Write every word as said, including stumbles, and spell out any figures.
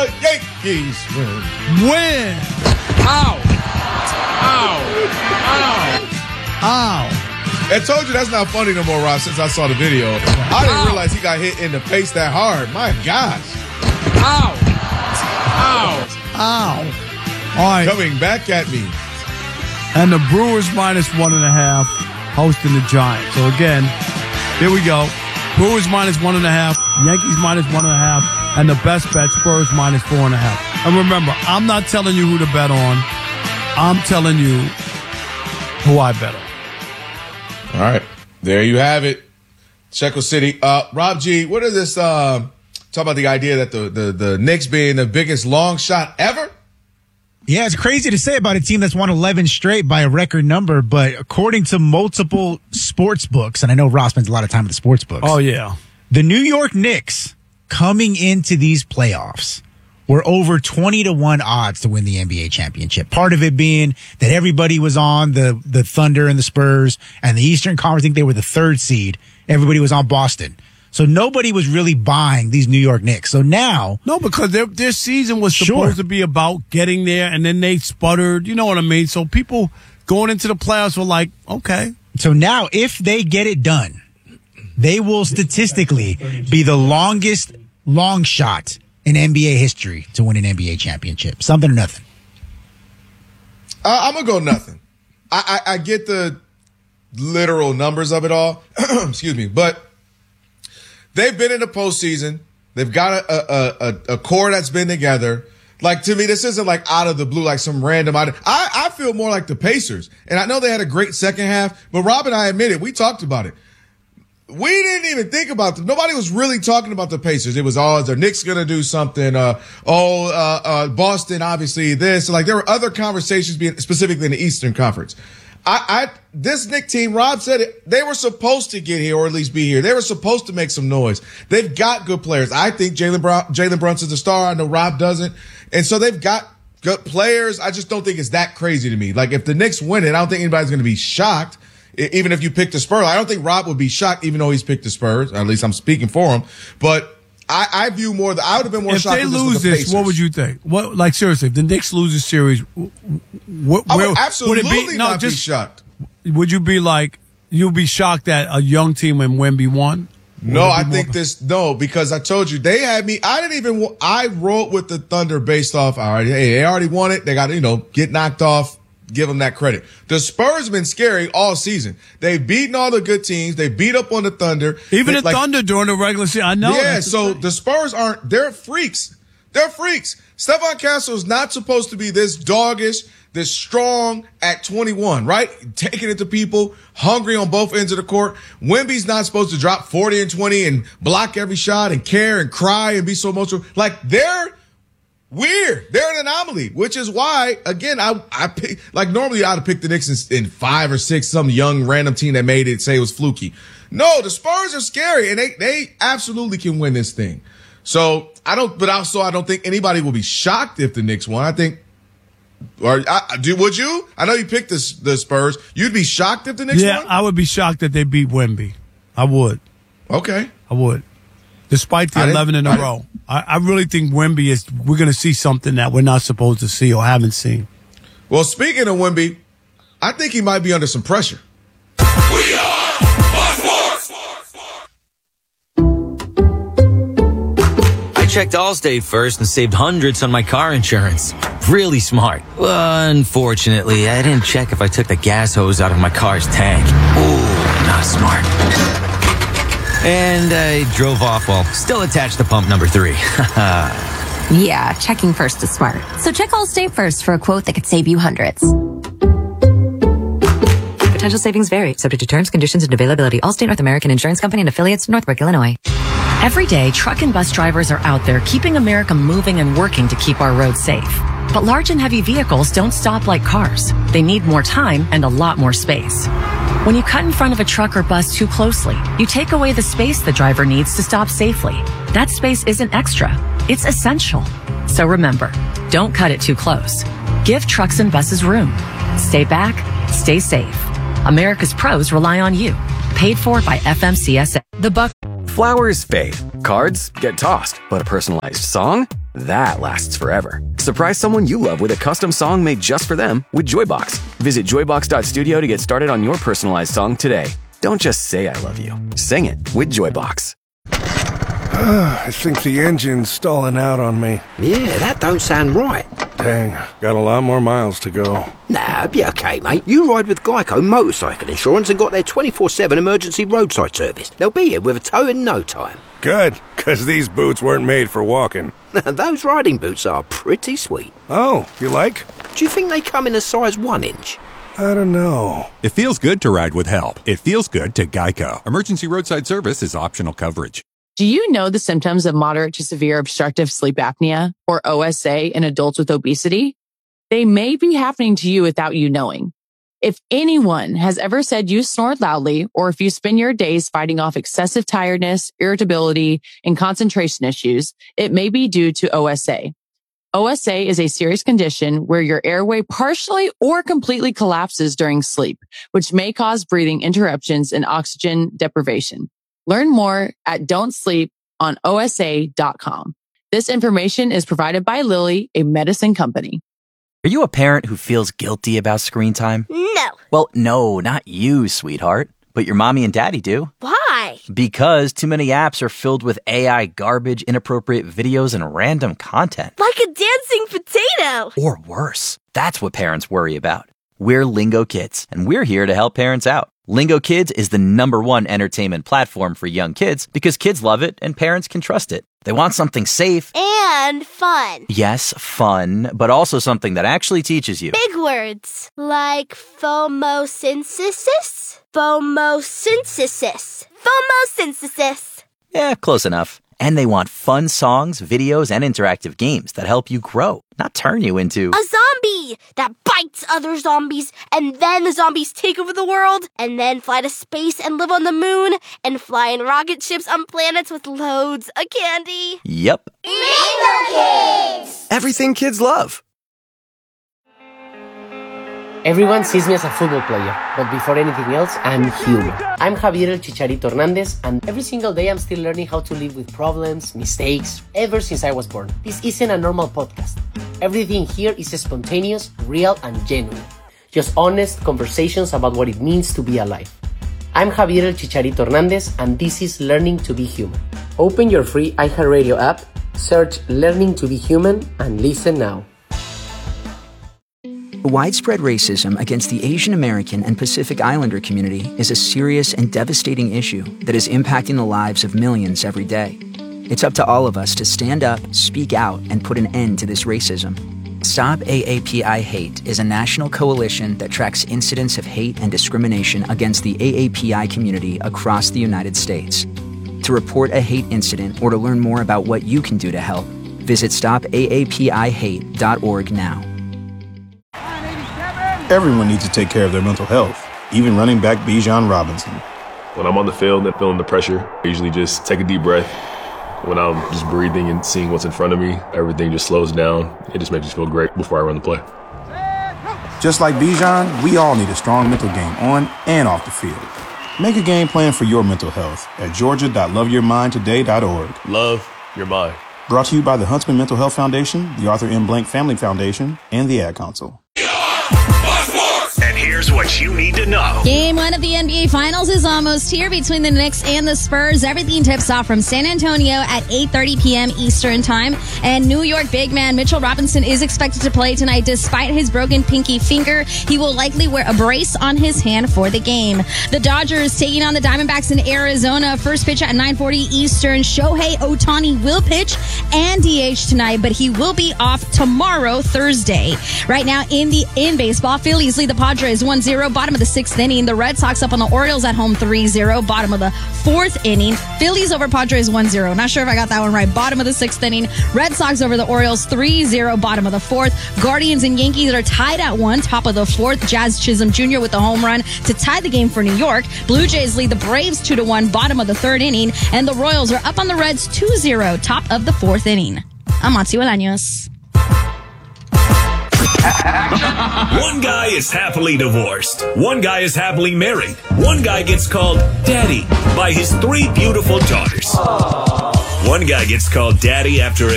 the Yankees win. Win. Ow. Ow. Ow. Ow. I told you that's not funny no more, Rob, since I saw the video. I didn't Ow. realize he got hit in the face that hard. My gosh. Ow. Ow. Ow. All right. Coming back at me. And the Brewers minus one and a half hosting the Giants. So again, here we go. Brewers minus one and a half, Yankees minus one and a half, and the best bet, Spurs minus four and a half. And remember, I'm not telling you who to bet on. I'm telling you who I bet on. All right. There you have it. Checo City. Uh, Rob G, what is this? Uh, talk about the idea that the, the, the Knicks being the biggest long shot ever? Yeah, it's crazy to say about a team that's won eleven straight by a record number, but according to multiple sports books, and I know Ross spends a lot of time with the sports books. Oh, yeah. The New York Knicks coming into these playoffs were over twenty to one odds to win the N B A championship. Part of it being that everybody was on the, the Thunder and the Spurs and the Eastern Conference. I think they were the third seed. Everybody was on Boston. So nobody was really buying these New York Knicks. So now. No, because their their season was supposed Sure. to be about getting there, and then they sputtered. You know what I mean? So people going into the playoffs were like, okay. So now if they get it done, they will statistically be the longest long shot in N B A history to win an N B A championship. Something or nothing. Uh, I'm going to go nothing. I, I, I get the literal numbers of it all. Excuse me. But they've been in the postseason. They've got a, a, a, a core that's been together. Like, to me, this isn't like out of the blue, like some random. I, I feel more like the Pacers. And I know they had a great second half, but Rob and I admit it. We talked about it. We didn't even think about them. Nobody was really talking about the Pacers. It was, oh, is the Knicks going to do something? Uh, oh, uh, uh, Boston, obviously this. Like, there were other conversations being specifically in the Eastern Conference. I, I, this Knicks team, Rob said it, they were supposed to get here or at least be here. They were supposed to make some noise. They've got good players. I think Jalen Brown, Jalen Brunson's a star. I know Rob doesn't. And so they've got good players. I just don't think it's that crazy to me. Like, if the Knicks win it, I don't think anybody's going to be shocked. Even if you pick the Spurs, I don't think Rob would be shocked, even though he's picked the Spurs. Or at least I'm speaking for him. But I, I view more. The, I would have been more if shocked they if this lose was the this. Pacers. What would you think? What, like seriously, if the Knicks lose this series, what, I where, would absolutely would it be, no, not just, be shocked. Would you be like, you'll be shocked that a young team in Wemby won? No, I think this, no, because I told you, they had me, I didn't even, I rolled with the Thunder based off, all right, hey, they already won it. They got to, you know, get knocked off. Give them that credit. The Spurs have been scary all season. They've beaten all the good teams. They beat up on the Thunder. Even they, the like, Thunder during the regular season. I know. Yeah, so the Spurs aren't, they're freaks. They're freaks. Stephon Castle is not supposed to be this doggish, this strong at twenty-one, right? Taking it to people, hungry on both ends of the court. Wemby's not supposed to drop forty and twenty and block every shot and care and cry and be so emotional. Like, they're weird. They're an anomaly, which is why, again, I, I pick, like normally I'd have picked the Knicks in, in five or six, some young random team that made it say it was fluky. No, the Spurs are scary and they, they absolutely can win this thing. So I don't, but also I don't think anybody will be shocked if the Knicks won. I think, or I, do, would you? I know you picked the, the Spurs. You'd be shocked if the Knicks yeah, won? I would be shocked that they beat Wemby. I would. Okay. I would. Despite the eleven in a I row. I, I really think Wemby is, we're going to see something that we're not supposed to see or haven't seen. Well, speaking of Wemby, I think he might be under some pressure. We are on sports. I checked Allstate first and saved hundreds on my car insurance. Really smart. Unfortunately, I didn't check if I took the gas hose out of my car's tank. Ooh, not smart. And I drove off while still attached to pump number three. Yeah, checking first is smart. So check Allstate first for a quote that could save you hundreds. Potential savings vary, subject to terms, conditions, and availability. Allstate North American Insurance Company and affiliates, Northbrook, Illinois. Every day, truck and bus drivers are out there keeping America moving and working to keep our roads safe. But large and heavy vehicles don't stop like cars. They need more time and a lot more space. When you cut in front of a truck or bus too closely, you take away the space the driver needs to stop safely. That space isn't extra. It's essential. So remember, don't cut it too close. Give trucks and buses room. Stay back, stay safe. America's pros rely on you. Paid for by F M C S A. The Buck. Flowers fade, Cards get tossed, but a personalized song? That lasts forever. Surprise someone you love with a custom song made just for them with Joybox. Visit joybox dot studio to get started on your personalized song today. Don't just say I love you. Sing it with Joybox. I think the engine's stalling out on me. Yeah, that don't sound right. Dang, got a lot more miles to go. Nah, be okay, mate. You ride with Geico Motorcycle Insurance and got their twenty-four seven emergency roadside service. They'll be here with a tow in no time. Good, because these boots weren't made for walking. Those riding boots are pretty sweet. Oh, you like? Do you think they come in a size one inch? I don't know. It feels good to ride with help. It feels good to Geico. Emergency roadside service is optional coverage. Do you know the symptoms of moderate to severe obstructive sleep apnea, or O S A, in adults with obesity? They may be happening to you without you knowing. If anyone has ever said you snored loudly, or if you spend your days fighting off excessive tiredness, irritability, and concentration issues, it may be due to O S A. O S A is a serious condition where your airway partially or completely collapses during sleep, which may cause breathing interruptions and oxygen deprivation. Learn more at don't sleep on O S A dot com. This information is provided by Lilly, a medicine company. Are you a parent who feels guilty about screen time? No. Well, no, not you, sweetheart. But your mommy and daddy do. Why? Because too many apps are filled with A I garbage, inappropriate videos, and random content. Like a dancing potato. Or worse. That's what parents worry about. We're Lingo Kids, and we're here to help parents out. Lingo Kids is the number one entertainment platform for young kids because kids love it and parents can trust it. They want something safe. And fun. Yes, fun, but also something that actually teaches you. Big words. Like phomosynthesis? Phomosynthesis. Phomosynthesis. Yeah, close enough. And they want fun songs, videos, and interactive games that help you grow, not turn you into a zombie that bites other zombies, and then the zombies take over the world, and then fly to space and live on the moon, and fly in rocket ships on planets with loads of candy. Yep. Lingo Kids! Everything kids love. Everyone sees me as a football player, but before anything else, I'm human. I'm Javier El Chicharito Hernandez, and every single day I'm still learning how to live with problems, mistakes, ever since I was born. This isn't a normal podcast. Everything here is spontaneous, real, and genuine. Just honest conversations about what it means to be alive. I'm Javier El Chicharito Hernandez, and this is Learning to be Human. Open your free iHeartRadio app, search Learning to be Human, and listen now. Widespread racism against the Asian American and Pacific Islander community is a serious and devastating issue that is impacting the lives of millions every day. It's up to all of us to stand up, speak out, and put an end to this racism. Stop A A P I Hate is a national coalition that tracks incidents of hate and discrimination against the A A P I community across the United States. To report a hate incident or to learn more about what you can do to help, visit stop A A P I hate dot org now. Everyone needs to take care of their mental health, even running back Bijan Robinson. When I'm on the field and feeling the pressure, I usually just take a deep breath. When I'm just breathing and seeing what's in front of me, everything just slows down. It just makes me feel great before I run the play. Just like Bijan, we all need a strong mental game on and off the field. Make a game plan for your mental health at georgia dot love your mind today dot org. Love your mind. Brought to you by the Huntsman Mental Health Foundation, the Arthur M. Blank Family Foundation, and the Ad Council. And here's what you need to know. Game one of the N B A Finals is almost here between the Knicks and the Spurs. Everything tips off from San Antonio at eight thirty p.m. Eastern Time. And New York big man Mitchell Robinson is expected to play tonight despite his broken pinky finger. He will likely wear a brace on his hand for the game. The Dodgers taking on the Diamondbacks in Arizona. First pitch at nine forty Eastern. Shohei Ohtani will pitch and D H tonight, but he will be off tomorrow, Thursday. Right now in the in baseball, Phillies lead the Padres one zero, bottom of the sixth inning. The Red Sox up on the Orioles at home three zero, bottom of the fourth inning. Phillies over Padres one zero. Not sure if I got that one right. Bottom of the sixth inning. Red Sox over the Orioles three zero, bottom of the fourth. Guardians and Yankees are tied at one, top of the fourth. Jazz Chisholm Junior with the home run to tie the game for New York. Blue Jays lead the Braves two to one, bottom of the third inning. And the Royals are up on the Reds two zero, top of the fourth inning. I'm Matthew Olaños. One guy is happily divorced. One guy is happily married. One guy gets called daddy by his three beautiful daughters. One guy gets called daddy after a